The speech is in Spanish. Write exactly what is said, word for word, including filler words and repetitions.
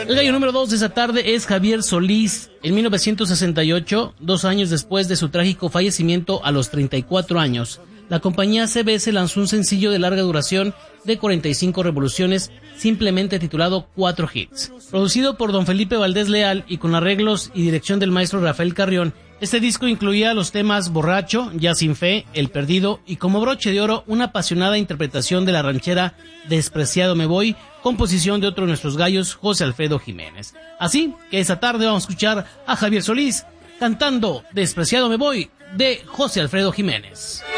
El gallo número dos de esa tarde es Javier Solís. En mil novecientos sesenta y ocho, dos años después de su trágico fallecimiento a los treinta y cuatro años, la compañía C B S lanzó un sencillo de larga duración de cuarenta y cinco revoluciones, simplemente titulado Cuatro Hits. Producido por don Felipe Valdés Leal y con arreglos y dirección del maestro Rafael Carrión, este disco incluía los temas Borracho, Ya sin fe, El perdido y como broche de oro una apasionada interpretación de la ranchera Despreciado me voy, composición de otro de nuestros gallos, José Alfredo Jiménez. Así que esta tarde vamos a escuchar a Javier Solís cantando Despreciado me voy de José Alfredo Jiménez.